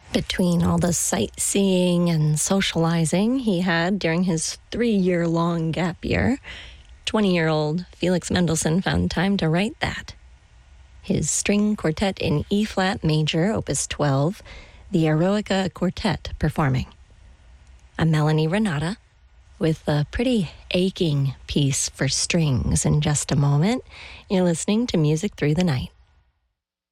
Between all the sightseeing and socializing he had during his 3-year-long gap year, 20-year-old Felix Mendelssohn found time to write that. His string quartet in E-flat major, opus 12, the Eroica Quartet performing. I'm Melanie Renata with a pretty aching piece for strings in just a moment. You're listening to Music Through the Night.